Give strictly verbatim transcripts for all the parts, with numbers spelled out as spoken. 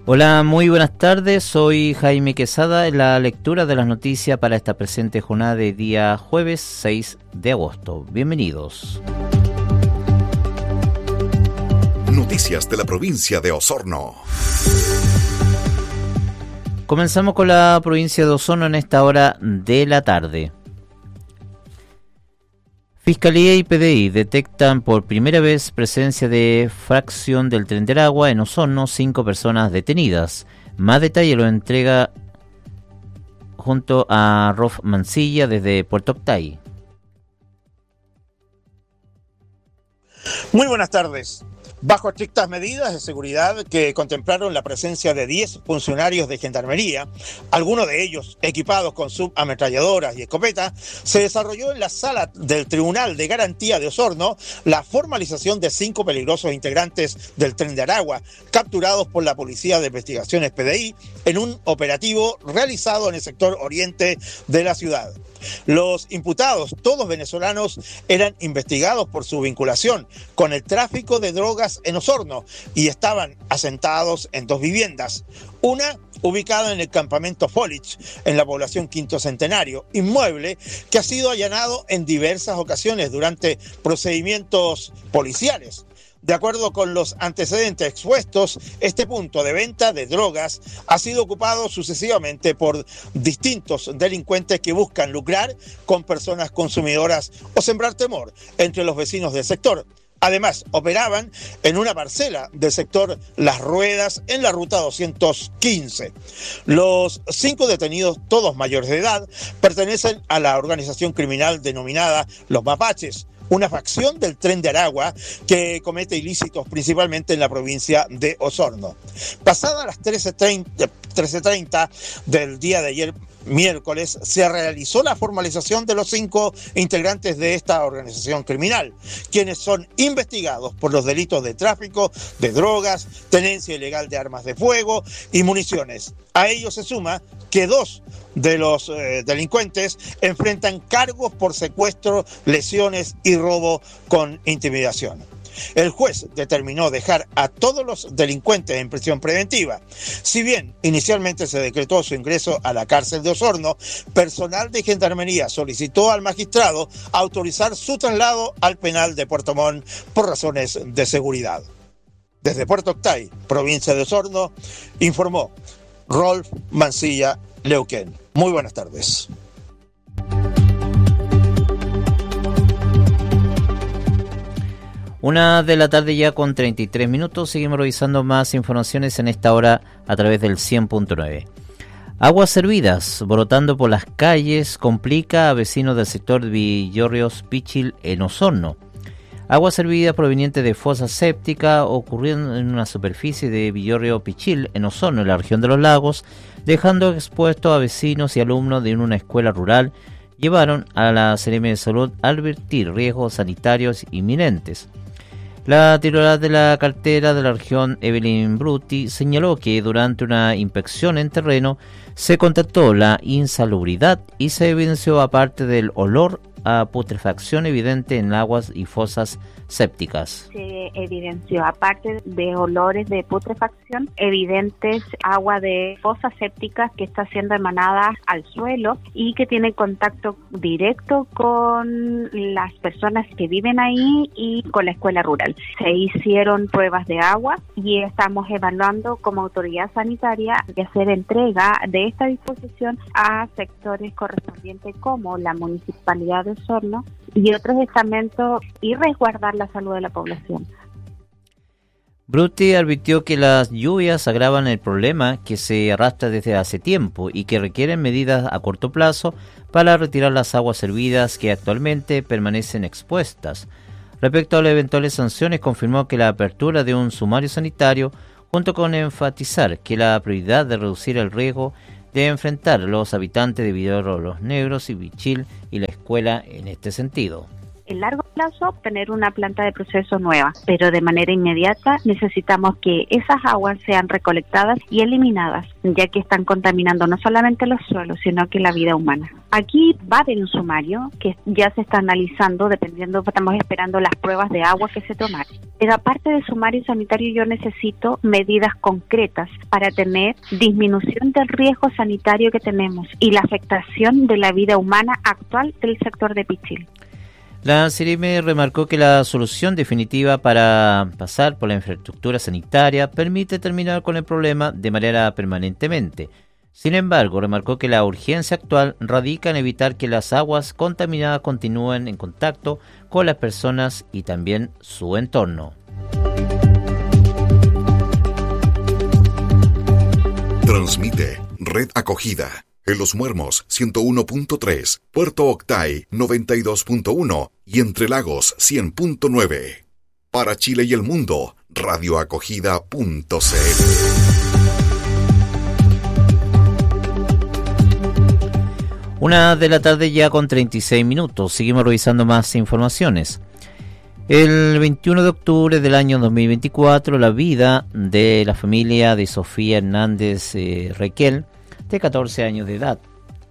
Hola, muy buenas tardes, soy Jaime Quesada en la lectura de las noticias para esta presente jornada de día jueves seis de agosto. Bienvenidos. Noticias de la provincia de Osorno. Comenzamos con la provincia de Osorno en esta hora de la tarde. Fiscalía y P D I detectan por primera vez presencia de fracción del Tren de Aragua en Osorno, cinco personas detenidas. Más detalle lo entrega junto a Rolf Mancilla desde Puerto Octay. Muy buenas tardes. Bajo estrictas medidas de seguridad que contemplaron la presencia de diez funcionarios de Gendarmería, algunos de ellos equipados con subametralladoras y escopetas, se desarrolló en la sala del Tribunal de Garantía de Osorno la formalización de cinco peligrosos integrantes del Tren de Aragua, capturados por la Policía de Investigaciones P D I en un operativo realizado en el sector oriente de la ciudad. Los imputados, todos venezolanos, eran investigados por su vinculación con el tráfico de drogas en Osorno y estaban asentados en dos viviendas. Una ubicada en el campamento Folich, en la población Quinto Centenario, inmueble que ha sido allanado en diversas ocasiones durante procedimientos policiales. De acuerdo con los antecedentes expuestos, este punto de venta de drogas ha sido ocupado sucesivamente por distintos delincuentes que buscan lucrar con personas consumidoras o sembrar temor entre los vecinos del sector. Además, operaban en una parcela del sector Las Ruedas en la ruta doscientos quince. Los cinco detenidos, todos mayores de edad, pertenecen a la organización criminal denominada Los Mapaches, una facción del Tren de Aragua que comete ilícitos principalmente en la provincia de Osorno. Pasadas las trece treinta del día de ayer, miércoles, se realizó la formalización de los cinco integrantes de esta organización criminal, quienes son investigados por los delitos de tráfico de drogas, tenencia ilegal de armas de fuego y municiones. A ello se suma que dos de los eh, delincuentes enfrentan cargos por secuestro, lesiones y robo con intimidación. El juez determinó dejar a todos los delincuentes en prisión preventiva. Si bien inicialmente se decretó su ingreso a la cárcel de Osorno, personal de Gendarmería solicitó al magistrado autorizar su traslado al penal de Puerto Montt por razones de seguridad. Desde Puerto Octay, provincia de Osorno, informó Rolf Mancilla Leuquén. Muy buenas tardes. Una de la tarde ya con treinta y tres minutos, seguimos revisando más informaciones en esta hora a través del cien punto nueve. Aguas servidas, brotando por las calles, complica a vecinos del sector de Villorrios Pichil en Osorno. Agua servida proveniente de fosa séptica ocurriendo en una superficie de Villorrio Pichil en Osorno, en la región de los lagos, dejando expuestos a vecinos y alumnos de una escuela rural, llevaron a la Seremi de Salud a advertir riesgos sanitarios inminentes. La titular de la cartera de la región, Evelyn Bruti, señaló que durante una inspección en terreno se constató la insalubridad y se evidenció, aparte del olor a putrefacción evidente en aguas y fosas sépticas. Se evidenció, aparte de olores de putrefacción, evidentes agua de fosas sépticas que está siendo emanada al suelo y que tiene contacto directo con las personas que viven ahí y con la escuela rural. Se hicieron pruebas de agua y estamos evaluando como autoridad sanitaria de hacer entrega de esta disposición a sectores correspondientes como la Municipalidad de Osorno y otros estamentos y resguardar la salud de la población. Bruti advirtió que las lluvias agravan el problema que se arrastra desde hace tiempo y que requieren medidas a corto plazo para retirar las aguas servidas que actualmente permanecen expuestas. Respecto a las eventuales sanciones, confirmó que la apertura de un sumario sanitario, junto con enfatizar que la prioridad de reducir el riesgo de enfrentar a los habitantes de Villorrio Los Negros y Pichil y la escuela en este sentido. en largo plazo tener una planta de proceso nueva, pero de manera inmediata necesitamos que esas aguas sean recolectadas y eliminadas, ya que están contaminando no solamente los suelos, sino que la vida humana. Aquí va a haber un sumario que ya se está analizando, dependiendo, estamos esperando las pruebas de agua que se tomaron. Pero aparte del sumario sanitario, yo necesito medidas concretas para tener disminución del riesgo sanitario que tenemos y la afectación de la vida humana actual del sector de Pichil. La CIRIME remarcó que la solución definitiva para pasar por la infraestructura sanitaria permite terminar con el problema de manera permanentemente. Sin embargo, remarcó que la urgencia actual radica en evitar que las aguas contaminadas continúen en contacto con las personas y también su entorno. Transmite Red Acogida. En Los Muermos ciento uno punto tres, Puerto Octay noventa y dos punto uno y Entre Lagos cien punto nueve. Para Chile y el mundo, radioacogida punto c l. Una de la tarde ya con treinta y seis minutos. Seguimos revisando más informaciones. El veintiuno de octubre del año dos mil veinticuatro, la vida de la familia de Sofía Hernández eh, Requel, de catorce años de edad,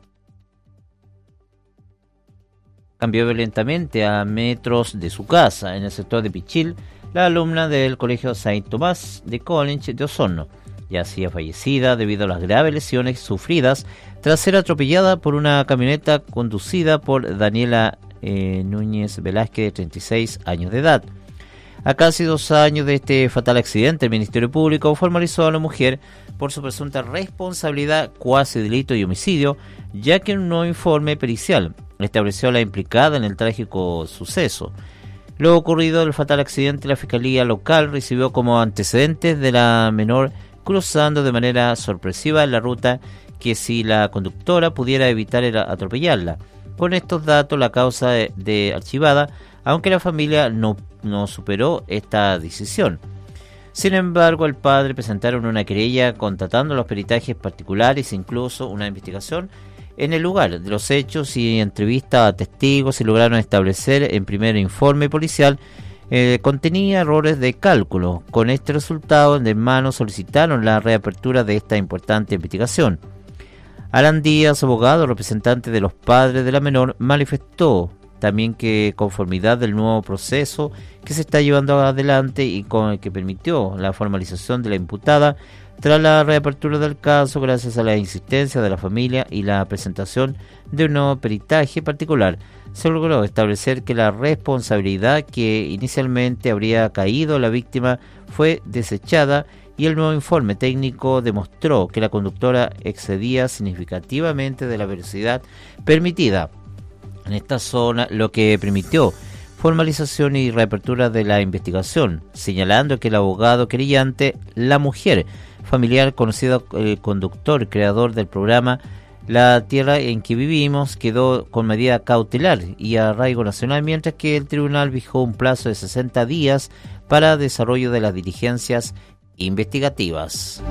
cambió violentamente a metros de su casa, en el sector de Pichil. La alumna del colegio Saint Tomás de College de Osorno yacía fallecida debido a las graves lesiones sufridas tras ser atropellada por una camioneta conducida por Daniela eh, Núñez Velázquez, de treinta y seis años de edad. A casi dos años de este fatal accidente, el Ministerio Público formalizó a la mujer por su presunta responsabilidad, cuasi delito y homicidio, ya que un nuevo informe pericial estableció a la implicada en el trágico suceso. Lo ocurrido del fatal accidente, la Fiscalía Local recibió como antecedentes de la menor cruzando de manera sorpresiva la ruta que si la conductora pudiera evitar atropellarla. Con estos datos, la causa de, de archivada, aunque la familia no, no superó esta decisión. Sin embargo, el padre presentaron una querella constatando los peritajes particulares, incluso una investigación en el lugar de los hechos y entrevista a testigos, y lograron establecer en primer informe policial eh, contenía errores de cálculo. Con este resultado, en mano solicitaron la reapertura de esta importante investigación. Alan Díaz, abogado representante de los padres de la menor, manifestó también que conformidad del nuevo proceso que se está llevando adelante y con el que permitió la formalización de la imputada, tras la reapertura del caso, gracias a la insistencia de la familia y la presentación de un nuevo peritaje particular, se logró establecer que la responsabilidad que inicialmente habría caído la víctima fue desechada, y el nuevo informe técnico demostró que la conductora excedía significativamente de la velocidad permitida en esta zona, lo que permitió formalización y reapertura de la investigación, señalando que el abogado querellante, la mujer familiar conocida el conductor creador del programa La Tierra en que Vivimos, quedó con medida cautelar y arraigo nacional, mientras que el tribunal fijó un plazo de sesenta días para desarrollo de las diligencias investigativas.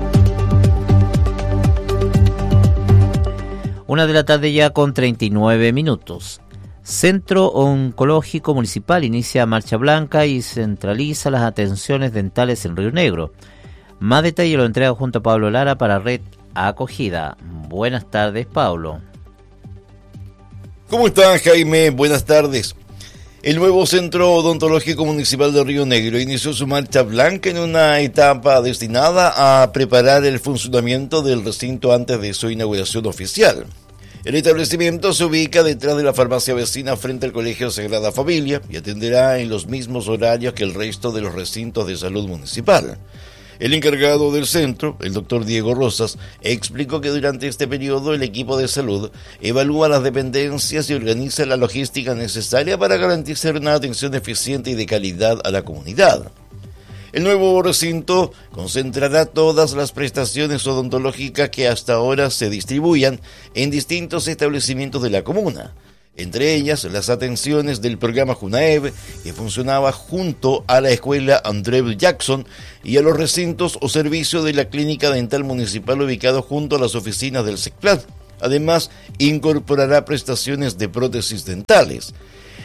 Una de la tarde ya con treinta y nueve minutos. Centro Oncológico Municipal inicia marcha blanca y centraliza las atenciones dentales en Río Negro. Más detalle lo entrega junto a Pablo Lara para Red Acogida. Buenas tardes, Pablo. ¿Cómo estás, Jaime? Buenas tardes. El nuevo Centro Odontológico Municipal de Río Negro inició su marcha blanca en una etapa destinada a preparar el funcionamiento del recinto antes de su inauguración oficial. El establecimiento se ubica detrás de la farmacia vecina frente al Colegio Sagrada Familia y atenderá en los mismos horarios que el resto de los recintos de salud municipal. El encargado del centro, el doctor Diego Rosas, explicó que durante este periodo el equipo de salud evalúa las dependencias y organiza la logística necesaria para garantizar una atención eficiente y de calidad a la comunidad. El nuevo recinto concentrará todas las prestaciones odontológicas que hasta ahora se distribuyan en distintos establecimientos de la comuna, entre ellas las atenciones del programa Junaev, que funcionaba junto a la escuela Andrew Jackson, y a los recintos o servicios de la clínica dental municipal ubicado junto a las oficinas del SECPLAD. Además, incorporará prestaciones de prótesis dentales.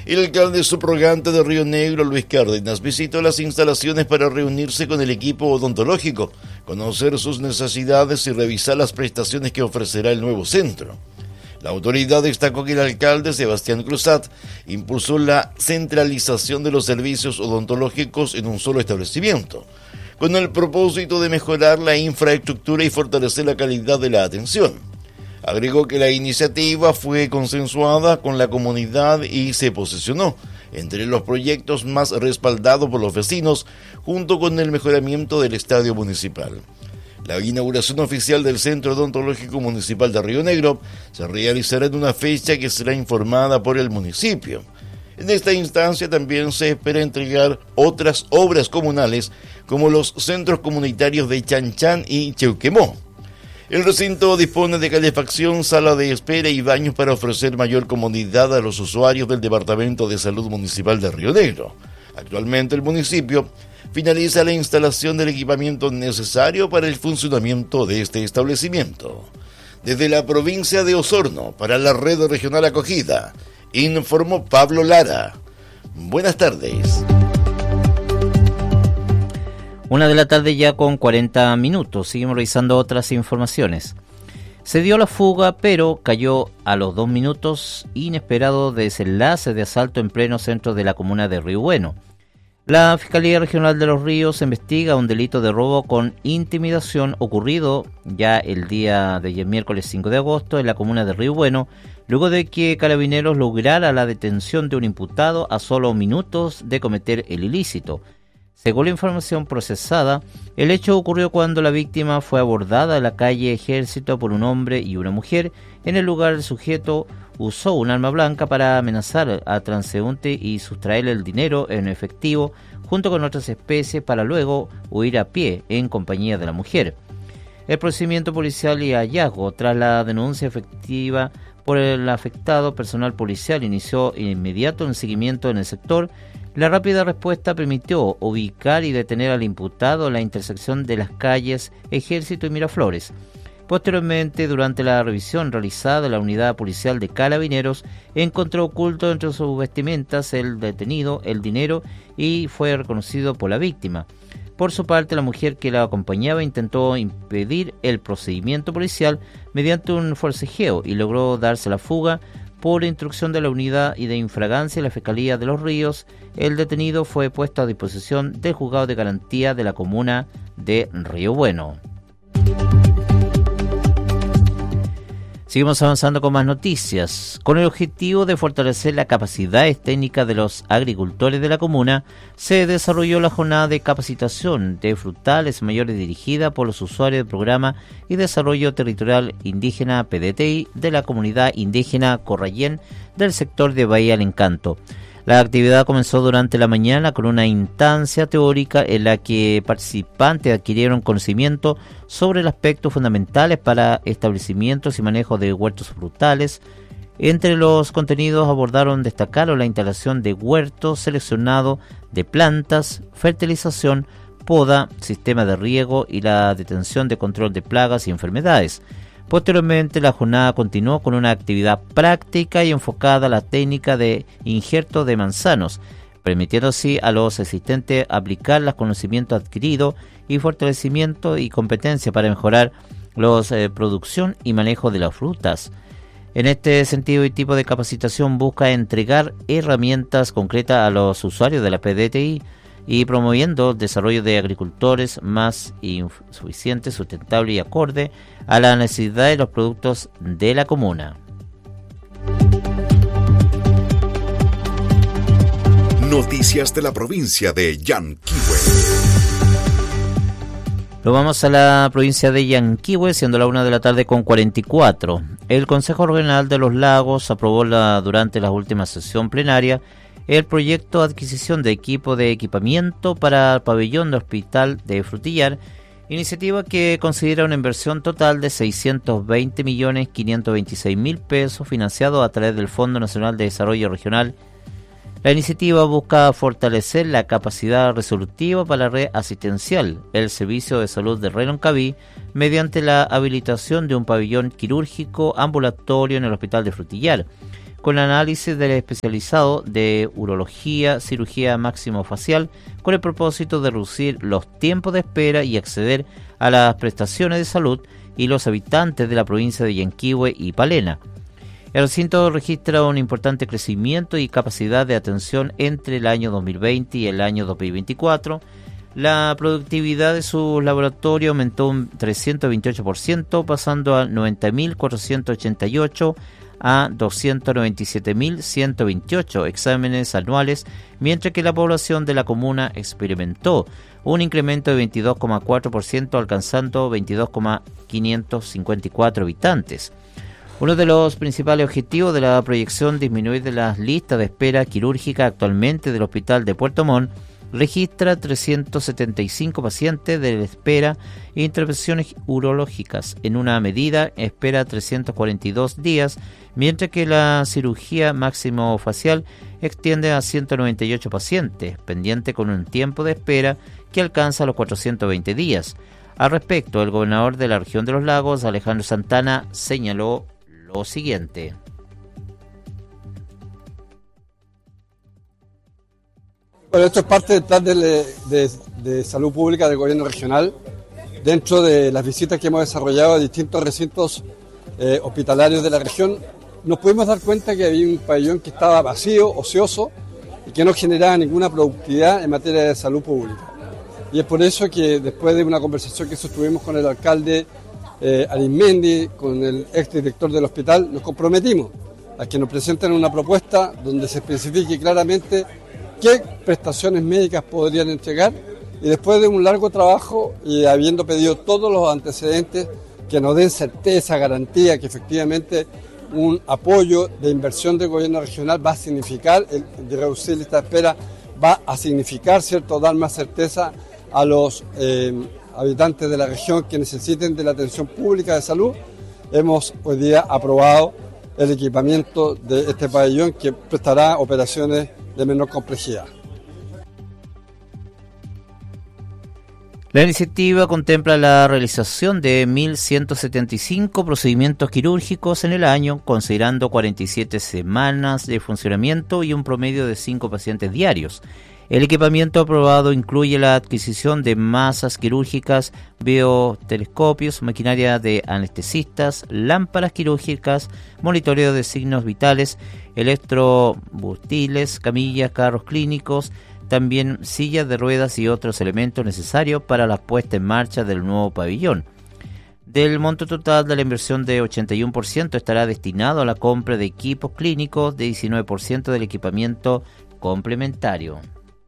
El alcalde subrogante de Río Negro, Luis Cárdenas, visitó las instalaciones para reunirse con el equipo odontológico, conocer sus necesidades y revisar las prestaciones que ofrecerá el nuevo centro. La autoridad destacó que el alcalde, Sebastián Cruzat, impulsó la centralización de los servicios odontológicos en un solo establecimiento, con el propósito de mejorar la infraestructura y fortalecer la calidad de la atención. Agregó que la iniciativa fue consensuada con la comunidad y se posicionó entre los proyectos más respaldados por los vecinos, junto con el mejoramiento del estadio municipal. La inauguración oficial del Centro Odontológico Municipal de Río Negro se realizará en una fecha que será informada por el municipio. En esta instancia también se espera entregar otras obras comunales, como los centros comunitarios de Chanchan y Cheuquemó. El recinto dispone de calefacción, sala de espera y baños para ofrecer mayor comodidad a los usuarios del Departamento de Salud Municipal de Río Negro. Actualmente el municipio finaliza la instalación del equipamiento necesario para el funcionamiento de este establecimiento. Desde la provincia de Osorno, para la Red Regional Acogida, informó Pablo Lara. Buenas tardes. Una de la tarde ya con cuarenta minutos. Seguimos revisando otras informaciones. Se dio la fuga, pero cayó a los dos minutos inesperado desenlace de asalto en pleno centro de la comuna de Río Bueno. La Fiscalía Regional de Los Ríos investiga un delito de robo con intimidación ocurrido ya el día de ayer, miércoles cinco de agosto, en la comuna de Río Bueno, luego de que Carabineros lograra la detención de un imputado a solo minutos de cometer el ilícito. Según la información procesada, el hecho ocurrió cuando la víctima fue abordada en la calle Ejército por un hombre y una mujer. En el lugar, el sujeto usó un arma blanca para amenazar al transeúnte y sustraerle el dinero en efectivo junto con otras especies para luego huir a pie en compañía de la mujer. El procedimiento policial y hallazgo tras la denuncia efectiva por el afectado personal policial inició inmediato un seguimiento en el sector. La rápida respuesta permitió ubicar y detener al imputado en la intersección de las calles Ejército y Miraflores. Posteriormente, durante la revisión realizada, la unidad policial de Carabineros encontró oculto entre sus vestimentas el detenido, el dinero, y fue reconocido por la víctima. Por su parte, la mujer que la acompañaba intentó impedir el procedimiento policial mediante un forcejeo y logró darse la fuga. Por instrucción de la unidad y de infragancia de la Fiscalía de Los Ríos, el detenido fue puesto a disposición del juzgado de garantía de la comuna de Río Bueno. Seguimos avanzando con más noticias. Con el objetivo de fortalecer las capacidades técnicas de los agricultores de la comuna, se desarrolló la jornada de capacitación de frutales mayores dirigida por los usuarios del Programa y Desarrollo Territorial Indígena P D T I de la comunidad indígena Corrayén del sector de Bahía El Encanto. La actividad comenzó durante la mañana con una instancia teórica en la que participantes adquirieron conocimiento sobre los aspectos fundamentales para establecimientos y manejo de huertos frutales. Entre los contenidos abordaron destacaron la instalación de huertos seleccionados de plantas, fertilización, poda, sistema de riego y la detención de control de plagas y enfermedades. Posteriormente, la jornada continuó con una actividad práctica y enfocada a la técnica de injerto de manzanos, permitiendo así a los asistentes aplicar los conocimientos adquiridos y fortalecimiento y competencia para mejorar la eh, producción y manejo de las frutas. En este sentido y tipo de capacitación busca entregar herramientas concretas a los usuarios de la P D T I y promoviendo el desarrollo de agricultores más suficientes, sustentables y acorde a la necesidad de los productos de la comuna. Noticias de la provincia de Yanquihue. Lo vamos a la provincia de Yanquihue, siendo la una de la tarde con cuarenta y cuatro. El Consejo Regional de los Lagos aprobó la, durante la última sesión plenaria el proyecto de adquisición de equipo de equipamiento para el pabellón del Hospital de Frutillar, iniciativa que considera una inversión total de seiscientos veinte millones quinientos veintiséis mil pesos financiado a través del Fondo Nacional de Desarrollo Regional. La iniciativa busca fortalecer la capacidad resolutiva para la red asistencial, el Servicio de Salud de Reloncaví, mediante la habilitación de un pabellón quirúrgico ambulatorio en el Hospital de Frutillar. con análisis del especializado de urología, cirugía maxilofacial, con el propósito de reducir los tiempos de espera y acceder a las prestaciones de salud y los habitantes de la provincia de Yanquihue y Palena. El recinto registra un importante crecimiento y capacidad de atención entre el año dos mil veinte y el año dos mil veinticuatro. La productividad de su laboratorio aumentó un trescientos veintiocho por ciento, pasando a noventa mil cuatrocientos ochenta y ocho a doscientos noventa y siete mil ciento veintiocho exámenes anuales, mientras que la población de la comuna experimentó un incremento de veintidós coma cuatro por ciento, alcanzando veintidós mil quinientos cincuenta y cuatro habitantes. Uno de los principales objetivos de la proyección es disminuir de las listas de espera quirúrgica. Actualmente del Hospital de Puerto Montt registra trescientos setenta y cinco pacientes de espera e intervenciones urológicas. En una medida espera trescientos cuarenta y dos días, mientras que la cirugía maxilofacial extiende a ciento noventa y ocho pacientes, pendiente con un tiempo de espera que alcanza los cuatrocientos veinte días. Al respecto, el gobernador de la región de los lagos, Alejandro Santana, señaló lo siguiente. Bueno, esto es parte del plan de, de, de salud pública del gobierno regional, dentro de las visitas que hemos desarrollado a distintos recintos eh, hospitalarios de la región. Nos pudimos dar cuenta que había un pabellón que estaba vacío, ocioso, y que no generaba ninguna productividad en materia de salud pública. Y es por eso que después de una conversación que sostuvimos con el alcalde eh, Arismendi, con el exdirector del hospital, nos comprometimos a que nos presenten una propuesta donde se especifique claramente qué prestaciones médicas podrían entregar, y después de un largo trabajo y habiendo pedido todos los antecedentes que nos den certeza, garantía que efectivamente un apoyo de inversión del gobierno regional va a significar, el de reducir lista de espera, va a significar, ¿cierto?, dar más certeza a los eh, habitantes de la región que necesiten de la atención pública de salud. Hemos hoy día aprobado el equipamiento de este pabellón que prestará operaciones de menor complejidad. La iniciativa contempla la realización de mil ciento setenta y cinco procedimientos quirúrgicos en el año, considerando cuarenta y siete semanas de funcionamiento y un promedio de cinco pacientes diarios. El equipamiento aprobado incluye la adquisición de masas quirúrgicas, biotelescopios, maquinaria de anestesistas, lámparas quirúrgicas, monitoreo de signos vitales, electrobutiles, camillas, carros clínicos, también sillas de ruedas y otros elementos necesarios para la puesta en marcha del nuevo pabellón. Del monto total de la inversión de ochenta y uno por ciento estará destinado a la compra de equipos clínicos, de diecinueve por ciento del equipamiento complementario.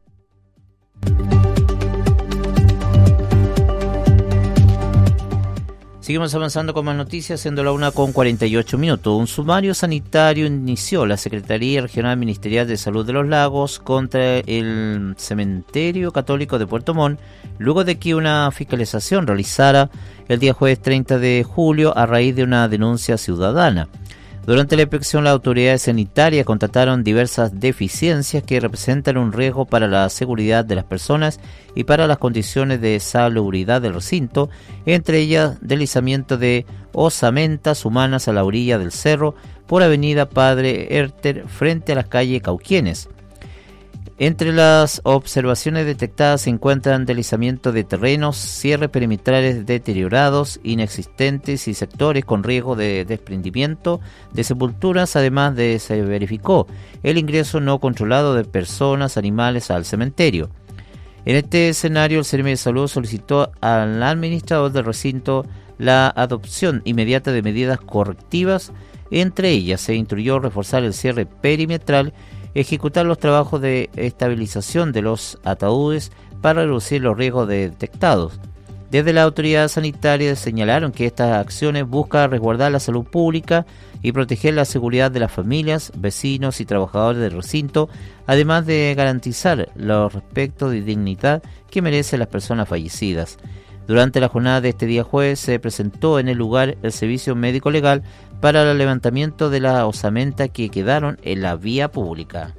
Seguimos avanzando con más noticias, siendo la una con cuarenta y ocho minutos. Un sumario sanitario inició la Secretaría Regional Ministerial de Salud de los Lagos contra el Cementerio Católico de Puerto Montt, luego de que una fiscalización realizara el día jueves treinta de julio a raíz de una denuncia ciudadana. Durante la inspección, las autoridades sanitarias constataron diversas deficiencias que representan un riesgo para la seguridad de las personas y para las condiciones de salubridad del recinto, entre ellas deslizamiento de osamentas humanas a la orilla del cerro por avenida Padre Herter frente a las calles Cauquienes. Entre las observaciones detectadas se encuentran deslizamiento de terrenos, cierres perimetrales deteriorados, inexistentes y sectores con riesgo de desprendimiento de sepulturas. Además de se verificó el ingreso no controlado de personas, animales al cementerio. En este escenario, el Servicio de Salud solicitó al administrador del recinto la adopción inmediata de medidas correctivas. Entre ellas se instruyó reforzar el cierre perimetral, ejecutar los trabajos de estabilización de los ataúdes para reducir los riesgos detectados. Desde la autoridad sanitaria señalaron que estas acciones buscan resguardar la salud pública y proteger la seguridad de las familias, vecinos y trabajadores del recinto, además de garantizar los respetos de dignidad que merecen las personas fallecidas. Durante la jornada de este día jueves se presentó en el lugar el servicio médico legal para el levantamiento de las osamentas que quedaron en la vía pública.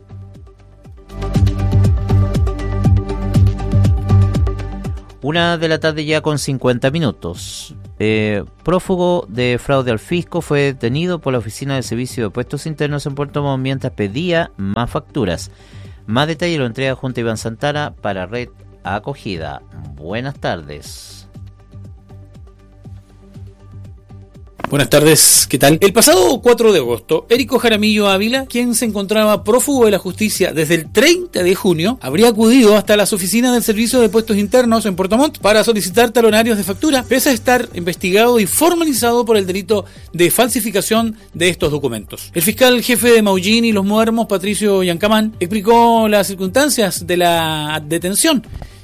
Una de la tarde ya con cincuenta minutos. Eh, prófugo de fraude al fisco fue detenido por la Oficina de Servicio de Puestos Internos en Puerto Montt mientras pedía más facturas. Más detalle lo entrega junto a Iván Santana para Red Acogida. Buenas tardes. Buenas tardes, ¿qué tal? El pasado cuatro de agosto, Érico Jaramillo Ávila, quien se encontraba prófugo de la justicia desde el treinta de junio, habría acudido hasta las oficinas del Servicio de Puestos Internos en Puerto Montt para solicitar talonarios de factura, pese a estar investigado y formalizado por el delito de falsificación de estos documentos. El fiscal jefe de Maullín y Los Muermos, Patricio Yancamán, explicó las circunstancias de la detención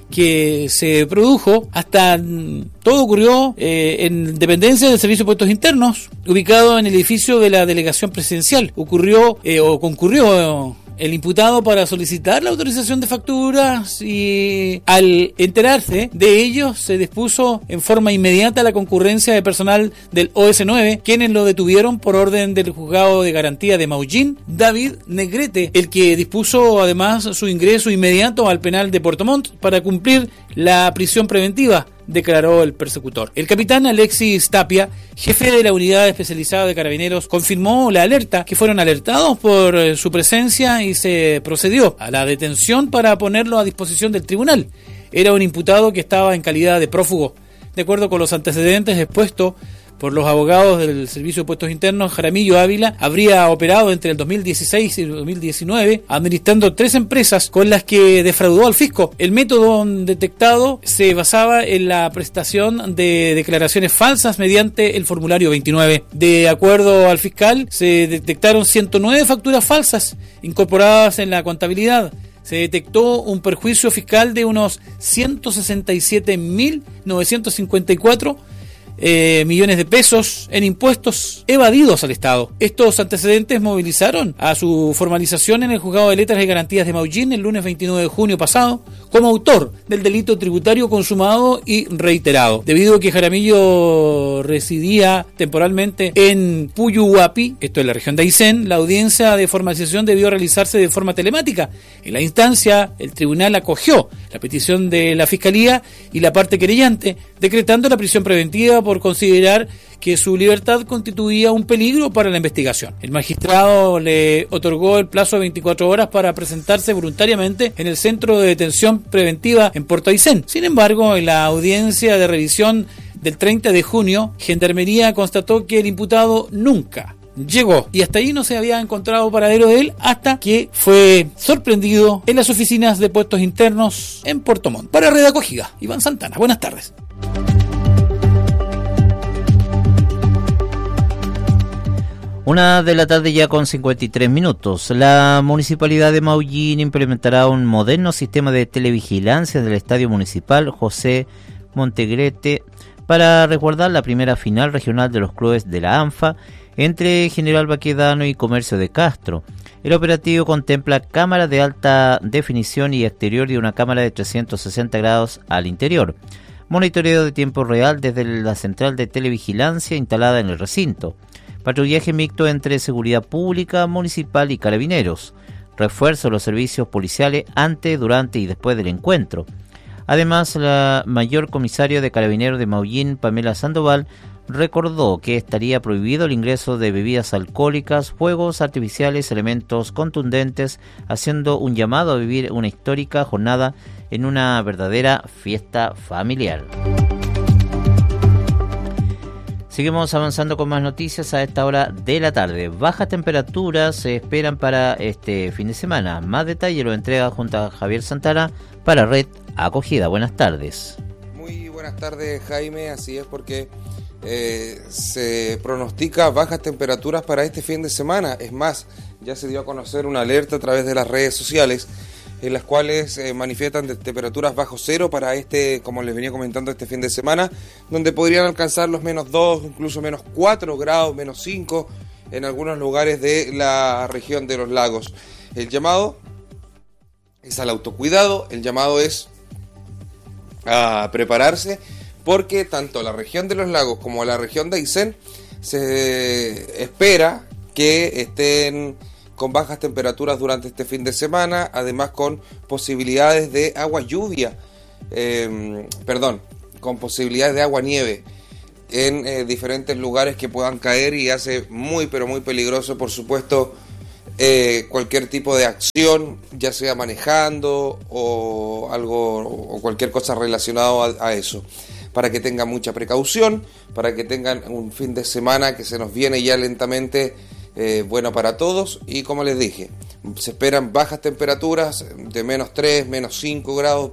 que se produjo. Hasta todo ocurrió eh, en dependencia del Servicio de Puestos Internos, ubicado en el edificio de la delegación presidencial. Ocurrió eh, o concurrió eh, el imputado para solicitar la autorización de facturas y al enterarse de ello se dispuso en forma inmediata la concurrencia de personal del O S nueve, quienes lo detuvieron por orden del juzgado de garantía de Maullín, David Negrete, el que dispuso además su ingreso inmediato al penal de Puerto Montt para cumplir la prisión preventiva, declaró el persecutor. El capitán Alexis Tapia, jefe de la unidad especializada de carabineros, confirmó la alerta, que fueron alertados por eh, su presencia y se procedió a la detención para ponerlo a disposición del tribunal. Era un imputado que estaba en calidad de prófugo. De acuerdo con los antecedentes expuestos por los abogados del Servicio de Puestos Internos, Jaramillo Ávila habría operado entre el dos mil dieciséis y el dos mil diecinueve, administrando tres empresas con las que defraudó al fisco. El método detectado se basaba en la prestación de declaraciones falsas mediante el formulario veintinueve. De acuerdo al fiscal, se detectaron ciento nueve facturas falsas incorporadas en la contabilidad. Se detectó un perjuicio fiscal de unos ciento sesenta y siete mil novecientos cincuenta y cuatro Eh, millones de pesos en impuestos evadidos al Estado. Estos antecedentes movilizaron a su formalización en el Juzgado de Letras y Garantías de Maullín el lunes veintinueve de junio pasado como autor del delito tributario consumado y reiterado. Debido a que Jaramillo residía temporalmente en Puyuhuapi, esto es la región de Aysén, la audiencia de formalización debió realizarse de forma telemática. En la instancia, el tribunal acogió la petición de la Fiscalía y la parte querellante, decretando la prisión preventiva por considerar que su libertad constituía un peligro para la investigación. El magistrado le otorgó el plazo de veinticuatro horas para presentarse voluntariamente en el centro de detención preventiva en Puerto Aysén. Sin embargo, en la audiencia de revisión del treinta de junio, Gendarmería constató que el imputado nunca llegó y hasta ahí no se había encontrado paradero de él hasta que fue sorprendido en las oficinas de Puestos Internos en Puerto Montt. Para Red Acogida, Iván Santana. Buenas tardes. Una de la tarde ya con cincuenta y tres minutos. La Municipalidad de Maullín implementará un moderno sistema de televigilancia del Estadio Municipal José Montegrete para resguardar la primera final regional de los clubes de la ANFA entre General Baquedano y Comercio de Castro. El operativo contempla cámaras de alta definición y exterior y una cámara de trescientos sesenta grados al interior. Monitoreo de tiempo real desde la central de televigilancia instalada en el recinto. Patrullaje mixto entre seguridad pública, municipal y carabineros. Refuerzo de los servicios policiales antes, durante y después del encuentro. Además, la mayor comisario de Carabineros de Maullín, Pamela Sandoval, recordó que estaría prohibido el ingreso de bebidas alcohólicas, fuegos artificiales, elementos contundentes, haciendo un llamado a vivir una histórica jornada en una verdadera fiesta familiar. Seguimos avanzando con más noticias a esta hora de la tarde. Bajas temperaturas se esperan para este fin de semana. Más detalle lo entrega junto a Javier Santana para Red Acogida. Buenas tardes. Muy buenas tardes, Jaime. Así es, porque eh, se pronostica bajas temperaturas para este fin de semana. Es más, ya se dio a conocer una alerta a través de las redes sociales en las cuales eh, manifiestan de temperaturas bajo cero para este, como les venía comentando, este fin de semana, donde podrían alcanzar los menos dos, incluso menos cuatro grados, menos cinco en algunos lugares de la región de los lagos. El llamado es al autocuidado, el llamado es a prepararse, porque tanto la región de los lagos como la región de Aysén se espera que estén con bajas temperaturas durante este fin de semana, además con posibilidades de agua lluvia eh, perdón, con posibilidades de agua-nieve en eh, diferentes lugares que puedan caer, y hace muy pero muy peligroso, por supuesto, eh, cualquier tipo de acción, ya sea manejando o algo o cualquier cosa relacionado a, a eso, para que tengan mucha precaución, para que tengan un fin de semana que se nos viene ya lentamente, eh, bueno para todos. Y como les dije, se esperan bajas temperaturas de menos tres, menos cinco grados